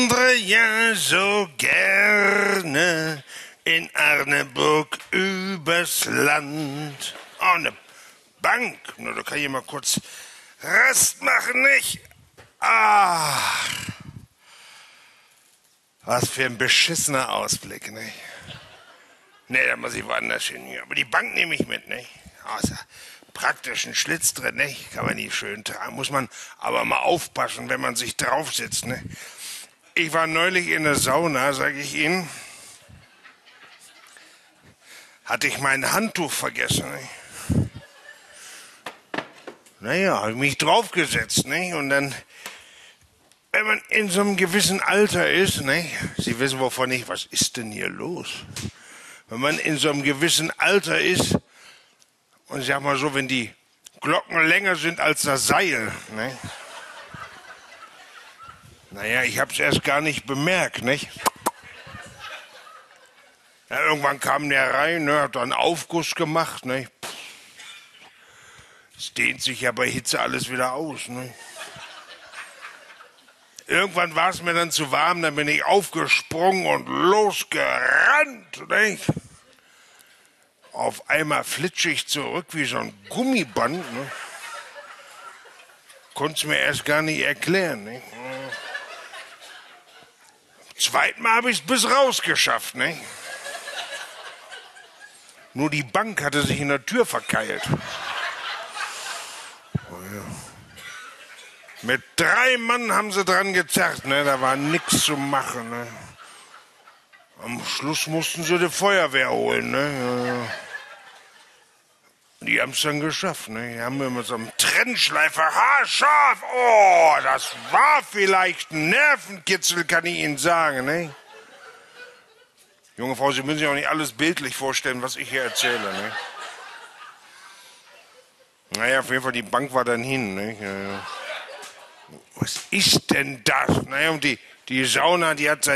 Ja, so gerne in Arneburg übers Land. Oh, ne Bank. Nur da kann ich mal kurz Rast machen, nicht? Ah, was für ein beschissener Ausblick, nicht? Nee, da muss ich woanders hin. Aber die Bank nehme ich mit, nicht? Außer praktisch ein Schlitz drin, nicht? Kann man nie schön tragen. Muss man aber mal aufpassen, wenn man sich draufsitzt, nicht? Ich war neulich in der Sauna, sage ich Ihnen. Hatte ich mein Handtuch vergessen, nicht? Naja, habe ich mich draufgesetzt, nicht? Und dann, wenn man in so einem gewissen Alter ist, nicht? Sie wissen, wovon ich, was ist denn hier los? Wenn man in so einem gewissen Alter ist, und ich sag mal so, wenn die Glocken länger sind als das Seil, nicht? Naja, ich hab's erst gar nicht bemerkt, nicht? Ja, irgendwann kam der rein, ne, hat dann Aufguss gemacht, nicht? Es dehnt sich ja bei Hitze alles wieder aus, ne? Irgendwann war es mir dann zu warm, dann bin ich aufgesprungen und losgerannt, nicht? Auf einmal flitsche ich zurück wie so ein Gummiband, ne? Konnte es mir erst gar nicht erklären, nicht? Zweiten Mal habe ich es bis raus geschafft, nicht? Nur die Bank hatte sich in der Tür verkeilt. Oh ja. Mit 3 Mann haben sie dran gezerrt, ne? Da war nichts zu machen, ne? Am Schluss mussten sie die Feuerwehr holen, ne? Ja. Die haben es dann geschafft, ne? Die haben mir mit so einem Trennschleifer haarscharf. Oh, das war vielleicht ein Nervenkitzel, kann ich Ihnen sagen, ne? Junge Frau, Sie müssen sich auch nicht alles bildlich vorstellen, was ich hier erzähle, ne? Naja, auf jeden Fall, die Bank war dann hin, ne? Ja, ja. Was ist denn das? Naja, und die Sauna, die hat seit